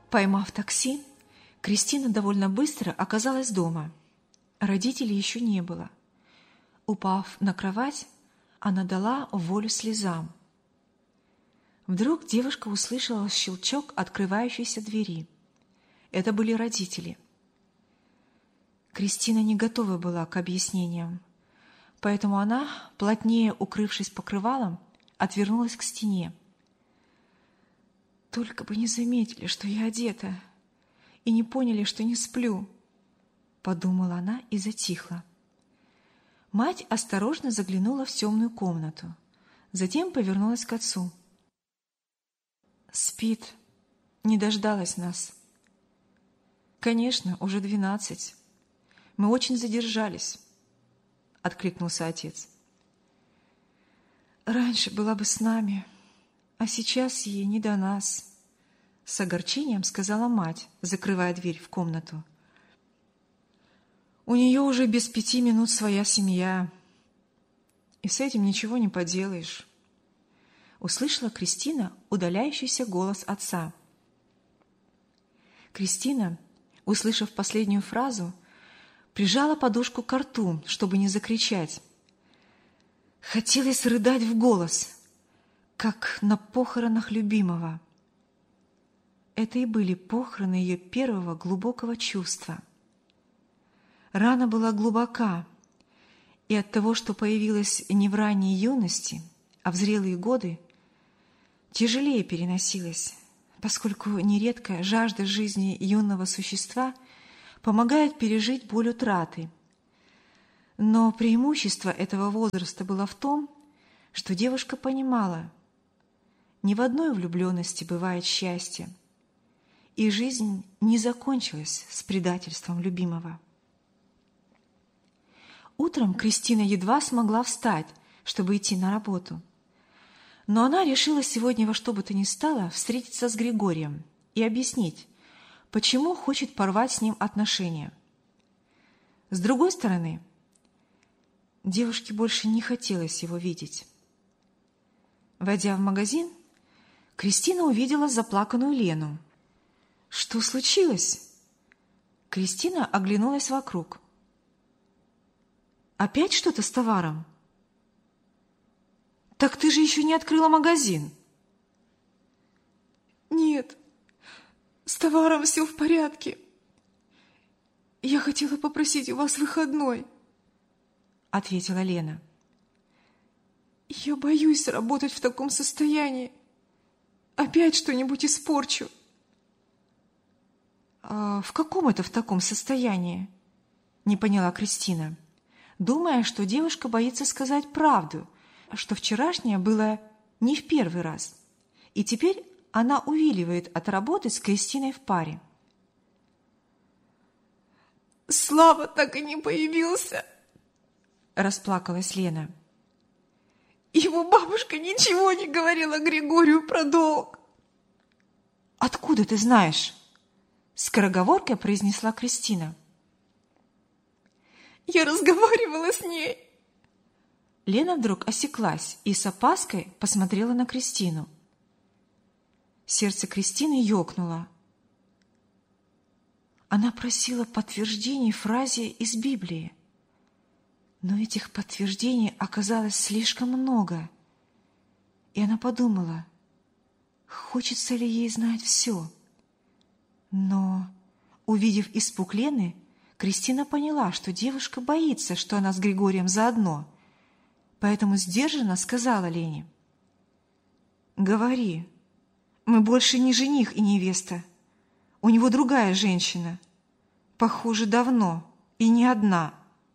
Поймав такси, Кристина довольно быстро оказалась дома. Родителей еще не было. Упав на кровать, она дала волю слезам. Вдруг девушка услышала щелчок открывающейся двери. Это были родители. Кристина не готова была к объяснениям, поэтому она, плотнее укрывшись покрывалом, отвернулась к стене. «Только бы не заметили, что я одета, и не поняли, что не сплю», — подумала она и затихла. Мать осторожно заглянула в темную комнату, затем повернулась к отцу. «Спит, не дождалась нас». «Конечно, уже 12. Мы очень задержались», — откликнулся отец. «Раньше была бы с нами, а сейчас ей не до нас», — с огорчением сказала мать, закрывая дверь в комнату. «У нее уже без 5 минут своя семья, и с этим ничего не поделаешь», — услышала Кристина удаляющийся голос отца. Кристина, услышав последнюю фразу, прижала подушку к рту, чтобы не закричать. Хотелось рыдать в голос, как на похоронах любимого. Это и были похороны ее первого глубокого чувства. Рана была глубока, и от того, что появилась не в ранней юности, а в зрелые годы, тяжелее переносилась, поскольку нередко жажда жизни юного существа помогает пережить боль утраты. Но преимущество этого возраста было в том, что девушка понимала, ни в одной влюбленности бывает счастье, и жизнь не закончилась с предательством любимого. Утром Кристина едва смогла встать, чтобы идти на работу. Но она решила сегодня во что бы то ни стало встретиться с Григорием и объяснить, почему хочет порвать с ним отношения. С другой стороны, девушке больше не хотелось его видеть. Войдя в магазин, Кристина увидела заплаканную Лену. «Что случилось?» Кристина оглянулась вокруг. «Опять что-то с товаром?» «Так ты же еще не открыла магазин!» «Нет, с товаром все в порядке. Я хотела попросить у вас выходной», — ответила Лена. «Я боюсь работать в таком состоянии. Опять что-нибудь испорчу». «А в каком это в таком состоянии?» — не поняла Кристина, думая, что девушка боится сказать правду, что вчерашнее было не в первый раз, и теперь она увиливает от работы с Кристиной в паре. «Слава так и не появился», — расплакалась Лена. «Его бабушка ничего не говорила Григорию про долг». «Откуда ты знаешь?» — скороговоркой произнесла Кристина. «Я разговаривала с ней». Лена вдруг осеклась и с опаской посмотрела на Кристину. Сердце Кристины ёкнуло. Она просила подтверждений фразе из Библии, но этих подтверждений оказалось слишком много, и она подумала, хочется ли ей знать все. Но, увидев испуг Лены, Кристина поняла, что девушка боится, что она с Григорием заодно, поэтому сдержанно сказала Лене: «Говори, мы больше не жених и невеста. У него другая женщина. Похоже, давно, и не одна».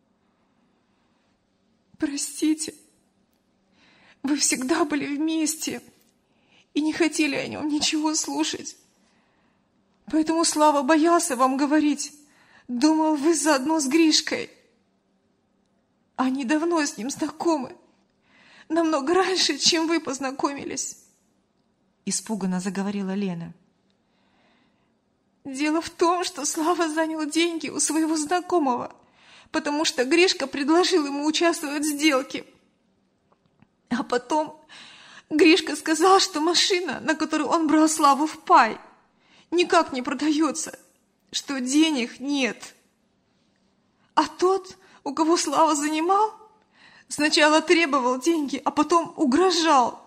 «Простите, вы всегда были вместе и не хотели о нем ничего слушать. Поэтому Слава боялся вам говорить. Думал, вы заодно с Гришкой. Они давно с ним знакомы. Намного раньше, чем вы познакомились», — испуганно заговорила Лена. «Дело в том, что Слава занял деньги у своего знакомого, потому что Гришка предложил ему участвовать в сделке. А потом Гришка сказал, что машина, на которую он брал Славу в пай, никак не продается, что денег нет. А тот, у кого Слава занимал, сначала требовал деньги, а потом угрожал.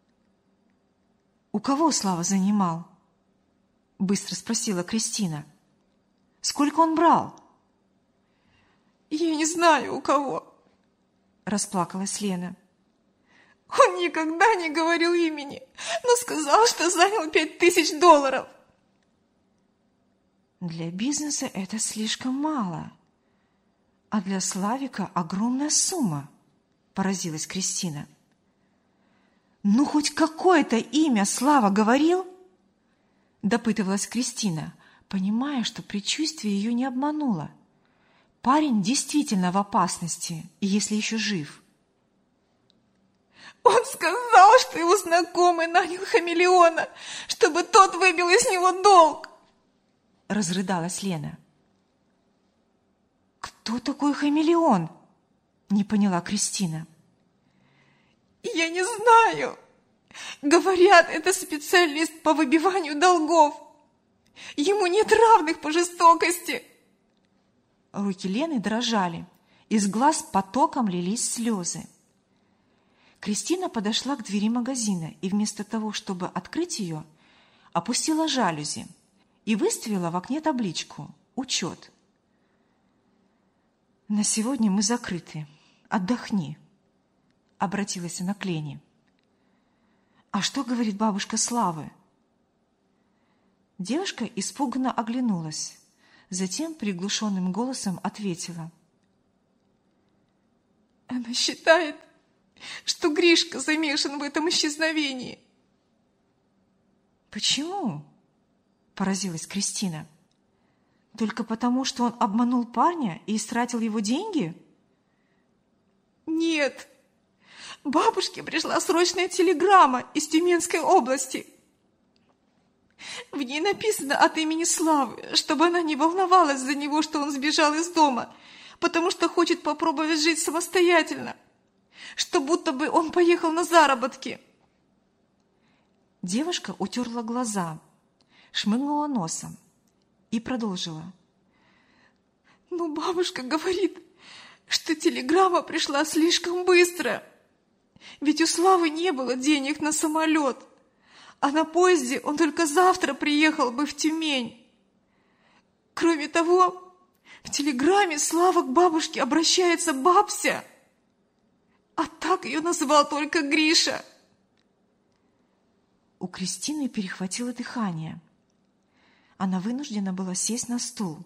«У кого Слава занимал?» – быстро спросила Кристина. «Сколько он брал?» «Я не знаю, у кого», – расплакалась Лена. «Он никогда не говорил имени, но сказал, что занял $5000. «Для бизнеса это слишком мало, а для Славика огромная сумма», – поразилась Кристина. «Ну, хоть какое-то имя Слава говорил?» – допытывалась Кристина, понимая, что предчувствие ее не обмануло. Парень действительно в опасности, если еще жив. Он сказал, что его знакомый нанял хамелеона, чтобы тот выбил из него долг. Разрыдалась Лена. «Кто такой хамелеон?» – не поняла Кристина. Я не знаю. Говорят, это специалист по выбиванию долгов. Ему нет равных по жестокости. Руки Лены дрожали, из глаз потоком лились слезы. Кристина подошла к двери магазина и вместо того, чтобы открыть ее, опустила жалюзи и выставила в окне табличку «Учет». «На сегодня мы закрыты. Отдохни», — обратилась она к Лене. «А что говорит бабушка Славы?» Девушка испуганно оглянулась, затем приглушенным голосом ответила. Она считает, что Гришка замешан в этом исчезновении. «Почему?» – поразилась Кристина. «Только потому, что он обманул парня и истратил его деньги?» «Нет. Бабушке пришла срочная телеграмма из Тюменской области. В ней написано от имени Славы, чтобы она не волновалась за него, что он сбежал из дома, потому что хочет попробовать жить самостоятельно, что будто бы он поехал на заработки». Девушка утерла глаза, шмыгнула носом и продолжила. «Но бабушка говорит, что телеграмма пришла слишком быстро, ведь у Славы не было денег на самолет, а на поезде он только завтра приехал бы в Тюмень. Кроме того, в телеграмме Слава к бабушке обращается бабся, а так ее назвал только Гриша». У Кристины перехватило дыхание. Она вынуждена была сесть на стул.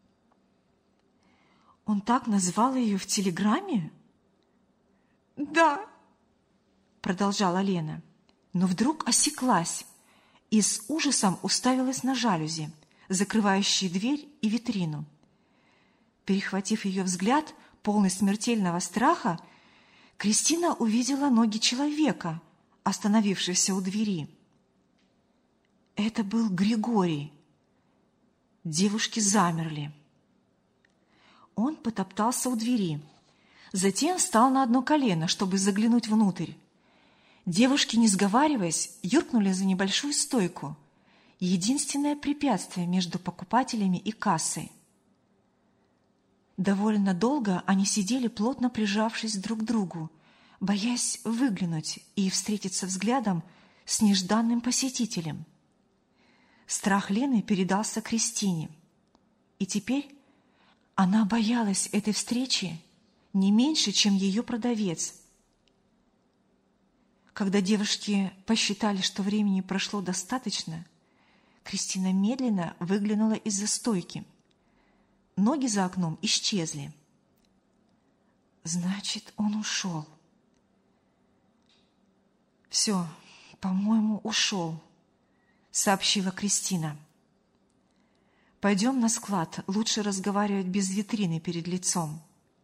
«Он так назвал ее в телеграмме?» «Да», — продолжала Лена, но вдруг осеклась и с ужасом уставилась на жалюзи, закрывающие дверь и витрину. Перехватив ее взгляд, полный смертельного страха, Кристина увидела ноги человека, остановившегося у двери. Это был Григорий. Девушки замерли. Он потоптался у двери, затем встал на одно колено, чтобы заглянуть внутрь. Девушки, не сговариваясь, юркнули за небольшую стойку, единственное препятствие между покупателями и кассой. Довольно долго они сидели, плотно прижавшись друг к другу, боясь выглянуть и встретиться взглядом с нежданным посетителем. Страх Лены передался Кристине, и теперь она боялась этой встречи не меньше, чем ее продавец. Когда девушки посчитали, что времени прошло достаточно, Кристина медленно выглянула из-за стойки. Ноги за окном исчезли. Значит, он ушел. «Все, по-моему, ушел», — сообщила Кристина. «Пойдем на склад, лучше разговаривать без витрины перед лицом».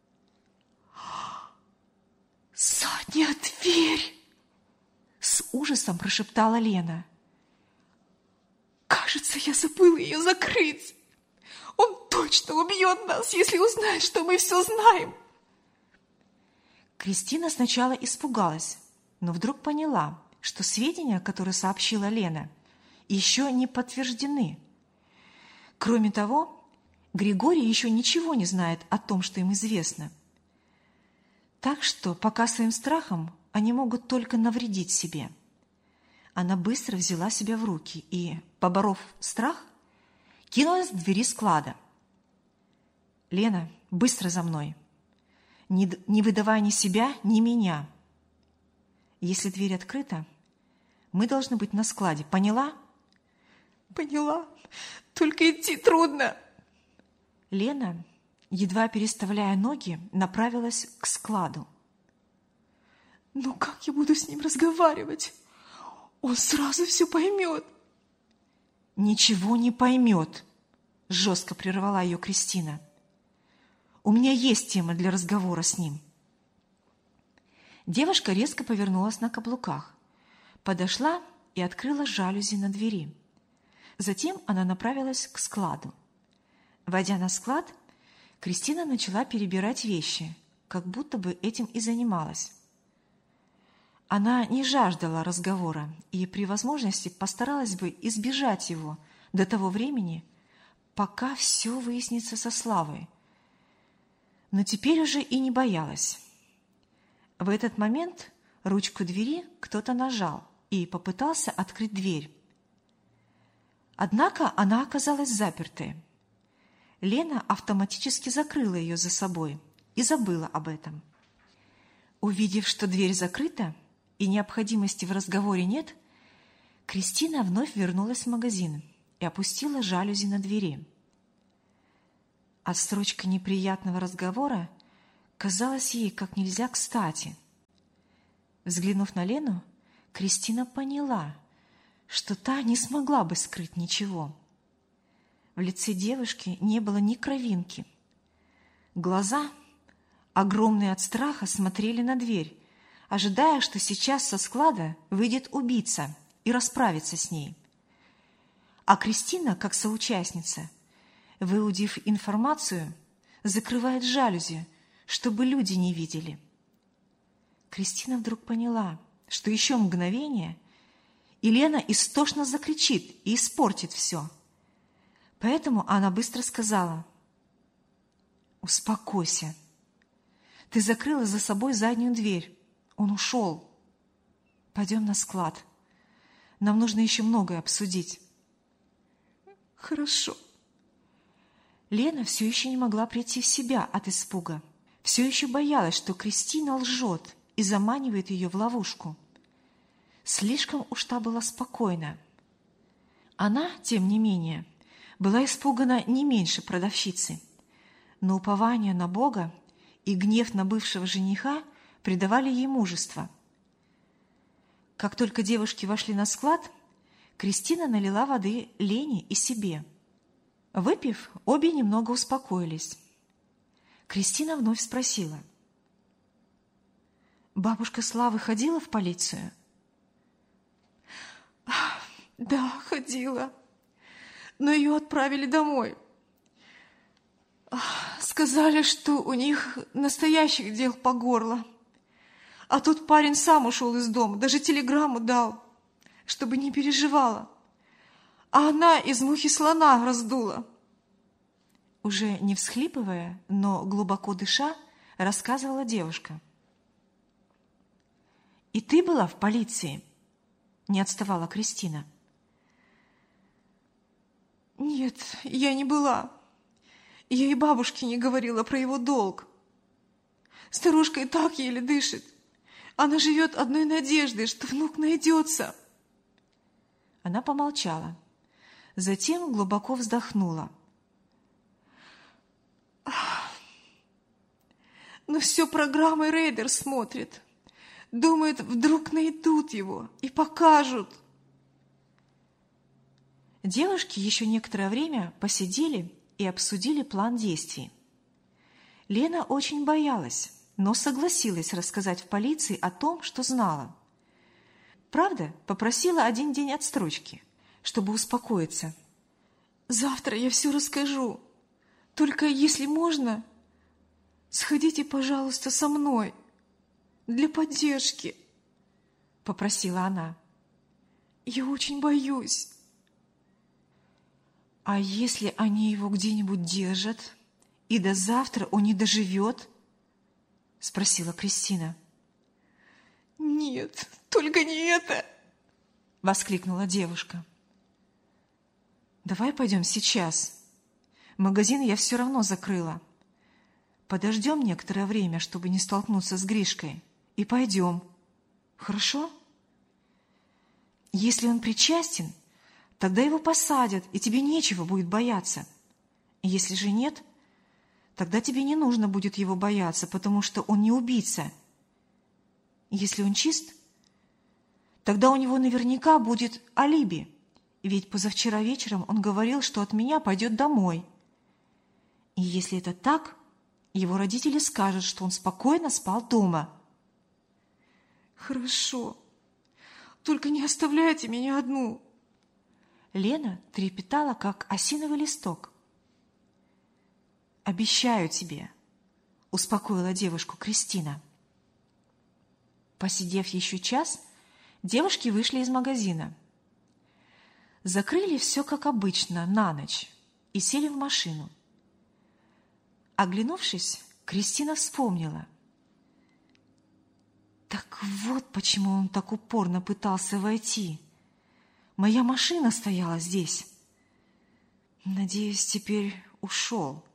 «Задняя дверь!» — с ужасом прошептала Лена. «Кажется, я забыла ее закрыть. Он точно убьет нас, если узнает, что мы все знаем». Кристина сначала испугалась, но вдруг поняла, что сведения, которые сообщила Лена, еще не подтверждены. Кроме того, Григорий еще ничего не знает о том, что им известно. Так что пока своим страхом они могут только навредить себе. Она быстро взяла себя в руки и, поборов страх, кинулась к двери склада. «Лена, быстро за мной! Не выдавай ни себя, ни меня. Если дверь открыта, мы должны быть на складе. Поняла?» Поняла. Только идти трудно. Лена, едва переставляя ноги, направилась к складу. Ну как я буду с ним разговаривать? Он сразу все поймет. «Ничего не поймет», – жестко прервала ее Кристина. «У меня есть тема для разговора с ним». Девушка резко повернулась на каблуках, подошла и открыла жалюзи на двери. Затем она направилась к складу. Войдя на склад, Кристина начала перебирать вещи, как будто бы этим и занималась. Она не жаждала разговора и при возможности постаралась бы избежать его до того времени, пока все выяснится со Славой. Но теперь уже и не боялась. В этот момент ручку двери кто-то нажал и попытался открыть дверь. Однако она оказалась запертой. Лена автоматически закрыла ее за собой и забыла об этом. Увидев, что дверь закрыта и необходимости в разговоре нет, Кристина вновь вернулась в магазин и опустила жалюзи на двери. Отсрочка неприятного разговора казалась ей как нельзя кстати. Взглянув на Лену, Кристина поняла, что та не смогла бы скрыть ничего. В лице девушки не было ни кровинки. Глаза, огромные от страха, смотрели на дверь, ожидая, что сейчас со склада выйдет убийца и расправится с ней. А Кристина, как соучастница, выудив информацию, закрывает жалюзи, чтобы люди не видели. Кристина вдруг поняла, что еще мгновение, и Лена истошно закричит и испортит все. Поэтому она быстро сказала: «Успокойся. Ты закрыла за собой заднюю дверь. Он ушел. Пойдем на склад. Нам нужно еще многое обсудить». «Хорошо». Лена все еще не могла прийти в себя от испуга. Все еще боялась, что Кристина лжет и заманивает ее в ловушку. Слишком уж та была спокойна. Она, тем не менее, была испугана не меньше продавщицы, но упование на Бога и гнев на бывшего жениха придавали ей мужество. Как только девушки вошли на склад, Кристина налила воды Лене и себе. Выпив, обе немного успокоились. Кристина вновь спросила: «Бабушка Славы ходила в полицию?» Да, ходила. Но ее отправили домой. Сказали, что у них настоящих дел по горло. А тут парень сам ушел из дома, даже телеграмму дал, чтобы не переживала. А она из мухи слона раздула. Уже не всхлипывая, но глубоко дыша, рассказывала девушка. «И ты была в полиции?» — не отставала Кристина. Нет, я не была. Я и бабушке не говорила про его долг. Старушка и так еле дышит. Она живет одной надеждой, что внук найдется. Она помолчала, затем глубоко вздохнула. Но все программой Рейдер смотрит. Думает, вдруг найдут его и покажут. Девушки еще некоторое время посидели и обсудили план действий. Лена очень боялась, но согласилась рассказать в полиции о том, что знала. Правда, попросила 1 день отсрочки, чтобы успокоиться. Завтра я все расскажу. Только если можно, сходите, пожалуйста, со мной. Для поддержки, — попросила она. Я очень боюсь. А если они его где-нибудь держат, и до завтра он не доживет? Спросила Кристина. Нет, только не это! Воскликнула девушка. Давай пойдем сейчас. Магазин я все равно закрыла. Подождем некоторое время, чтобы не столкнуться с Гришкой, и пойдем. Хорошо? Если он причастен, тогда его посадят, и тебе нечего будет бояться. Если же нет, тогда тебе не нужно будет его бояться, потому что он не убийца. Если он чист, тогда у него наверняка будет алиби, ведь позавчера вечером он говорил, что от меня пойдет домой. И если это так, его родители скажут, что он спокойно спал дома. Хорошо, только не оставляйте меня одну. Лена трепетала, как осиновый листок. «Обещаю тебе», — успокоила девушку Кристина. Посидев еще час, девушки вышли из магазина. Закрыли все, как обычно, на ночь и сели в машину. Оглянувшись, Кристина вспомнила. Так вот почему он так упорно пытался войти. Моя машина стояла здесь. Надеюсь, теперь ушел.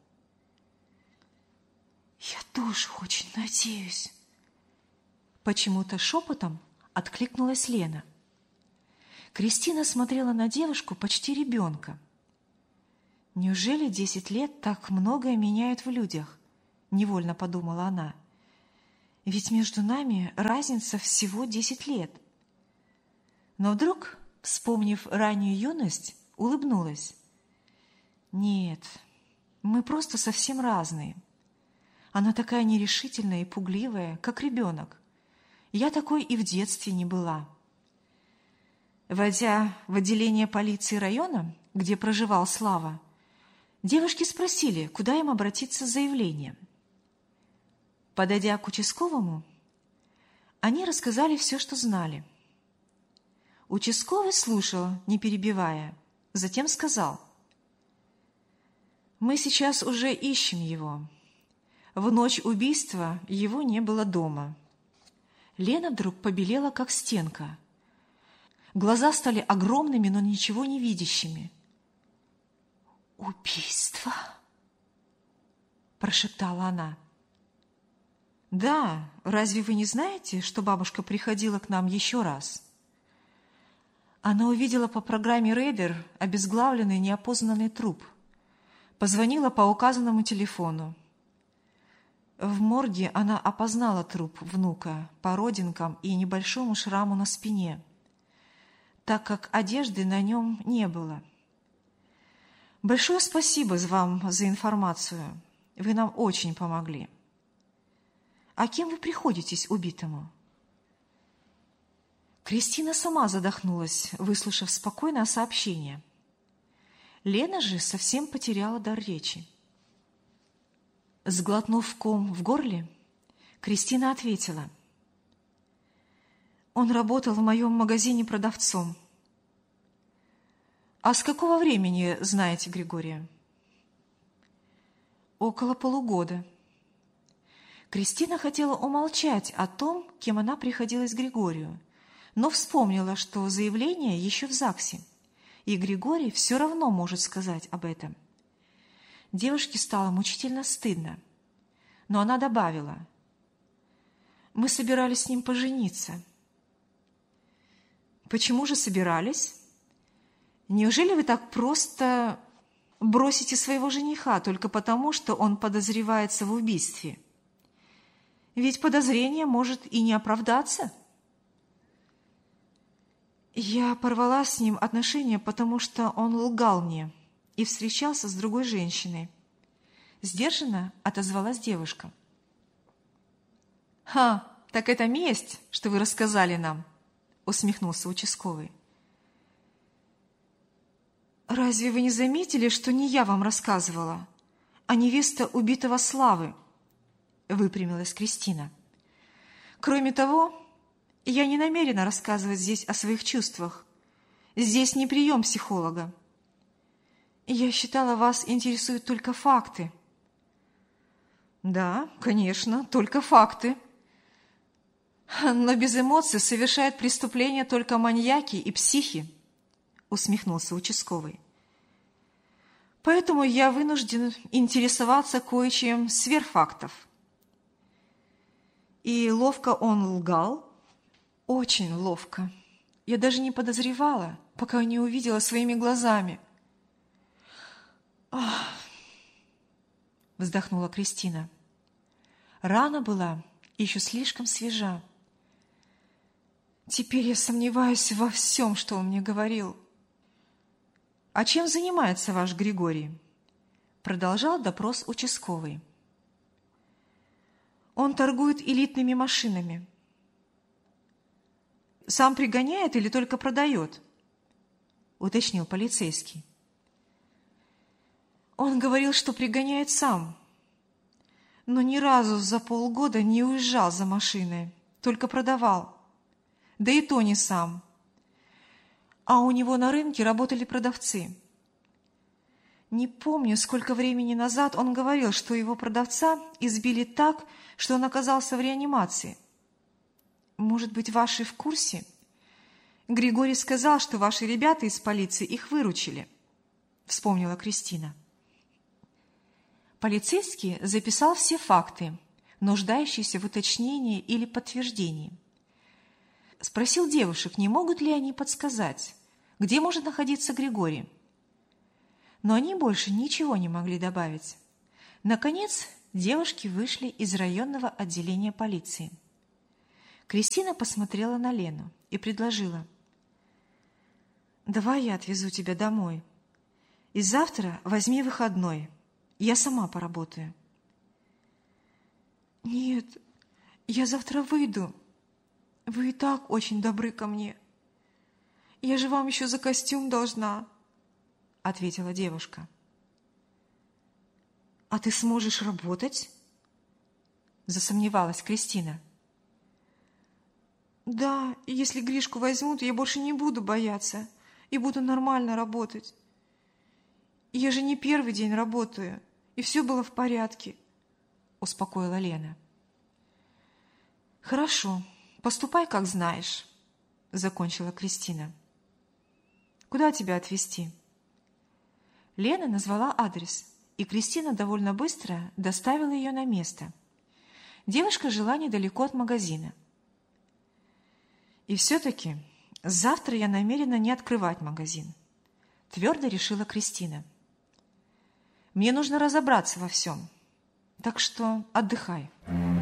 Я тоже очень надеюсь. Почему-то шепотом откликнулась Лена. Кристина смотрела на девушку почти ребенка. Неужели 10 лет так многое меняют в людях? Невольно подумала она. Ведь между нами разница всего 10 лет. Но вдруг, вспомнив раннюю юность, улыбнулась. Нет, мы просто совсем разные. Она такая нерешительная и пугливая, как ребенок. Я такой и в детстве не была. Войдя в отделение полиции района, где проживал Слава, девушки спросили, куда им обратиться с заявлением. Подойдя к участковому, они рассказали все, что знали. Участковый слушал, не перебивая, затем сказал: «Мы сейчас уже ищем его. В ночь убийства его не было дома». Лена вдруг побелела, как стенка. Глаза стали огромными, но ничего не видящими. «Убийство?» – прошептала она. «Да, разве вы не знаете, что бабушка приходила к нам еще раз?» Она увидела по программе «Рейдер» обезглавленный неопознанный труп. Позвонила по указанному телефону. В морге она опознала труп внука по родинкам и небольшому шраму на спине, так как одежды на нем не было. Большое спасибо вам за информацию. Вы нам очень помогли. А кем вы приходитесь убитому? Кристина сама задохнулась, выслушав спокойное сообщение. Лена же совсем потеряла дар речи. Сглотнув ком в горле, Кристина ответила: «Он работал в моем магазине продавцом». «А с какого времени знаете Григория?» «Около полугода». Кристина хотела умолчать о том, кем она приходилась Григорию, но вспомнила, что заявление еще в ЗАГСе, и Григорий все равно может сказать об этом. Девушке стало мучительно стыдно, но она добавила: «Мы собирались с ним пожениться». «Почему же собирались? Неужели вы так просто бросите своего жениха только потому, что он подозревается в убийстве? Ведь подозрение может и не оправдаться». «Я порвала с ним отношения, потому что он лгал мне и встречался с другой женщиной», — сдержанно отозвалась девушка. «Ха, так это месть, что вы рассказали нам», — усмехнулся участковый. «Разве вы не заметили, что не я вам рассказывала, а невеста убитого Славы?» — выпрямилась Кристина. «Кроме того, я не намерена рассказывать здесь о своих чувствах. Здесь не прием психолога. Я считала, вас интересуют только факты. Да, конечно, только факты. Но без эмоций совершают преступления только маньяки и психи, усмехнулся участковый. Поэтому я вынужден интересоваться кое-чем сверх фактов. И ловко он лгал? Очень ловко. Я даже не подозревала, пока не увидела своими глазами. «Ах!» – вздохнула Кристина. Рана была еще слишком свежа. Теперь я сомневаюсь во всем, что он мне говорил. «А чем занимается ваш Григорий?» – продолжал допрос участковый. «Он торгует элитными машинами». «Сам пригоняет или только продает?» – уточнил полицейский. Он говорил, что пригоняет сам, но ни разу за полгода не уезжал за машиной, только продавал. Да и то не сам. А у него на рынке работали продавцы. Не помню, сколько времени назад он говорил, что его продавца избили так, что он оказался в реанимации. Может быть, ваши в курсе? Григорий сказал, что ваши ребята из полиции их выручили, вспомнила Кристина. Полицейский записал все факты, нуждающиеся в уточнении или подтверждении. Спросил девушек, не могут ли они подсказать, где может находиться Григорий. Но они больше ничего не могли добавить. Наконец, девушки вышли из районного отделения полиции. Кристина посмотрела на Лену и предложила: «Давай я отвезу тебя домой. И завтра возьми выходной. Я сама поработаю». «Нет, я завтра выйду. Вы и так очень добры ко мне. Я же вам еще за костюм должна», — ответила девушка. «А ты сможешь работать?» — засомневалась Кристина. «Да, если Гришку возьмут, я больше не буду бояться и буду нормально работать. Я же не первый день работаю, и все было в порядке», — успокоила Лена. «Хорошо, поступай, как знаешь», — закончила Кристина. «Куда тебя отвезти?» Лена назвала адрес, и Кристина довольно быстро доставила ее на место. Девушка жила недалеко от магазина. «И все-таки завтра я намерена не открывать магазин», — твердо решила Кристина. «Мне нужно разобраться во всем, так что отдыхай».